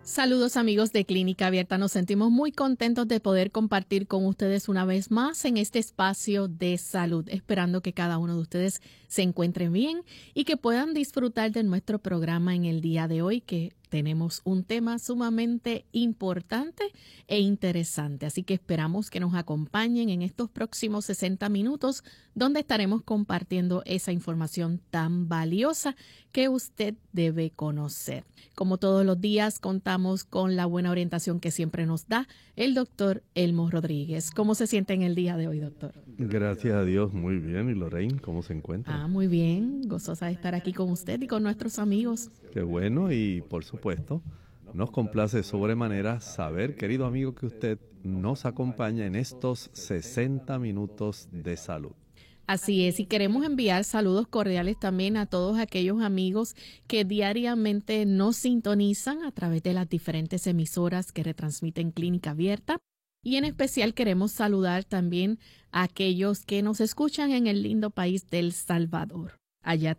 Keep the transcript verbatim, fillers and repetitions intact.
Saludos amigos de Clínica Abierta, nos sentimos muy contentos de poder compartir con ustedes una vez más en este espacio de salud, esperando que cada uno de ustedes se encuentre bien y que puedan disfrutar de nuestro programa en el día de hoy, que tenemos un tema sumamente importante e interesante, así que esperamos que nos acompañen en estos próximos sesenta minutos, donde estaremos compartiendo esa información tan valiosa que usted debe conocer. Como todos los días, contamos con la buena orientación que siempre nos da el doctor Elmo Rodríguez. ¿Cómo se siente en el día de hoy, doctor? Gracias a Dios, muy bien. ¿Y Lorraine, cómo se encuentra? Ah, muy bien. Gozosa de estar aquí con usted y con nuestros amigos. Qué bueno, y por supuesto, nos complace sobremanera saber, querido amigo, que usted nos acompaña en estos sesenta minutos de salud. Así es, y queremos enviar saludos cordiales también a todos aquellos amigos que diariamente nos sintonizan a través de las diferentes emisoras que retransmiten Clínica Abierta. Y en especial queremos saludar también a aquellos que nos escuchan en el lindo país del Salvador. Allá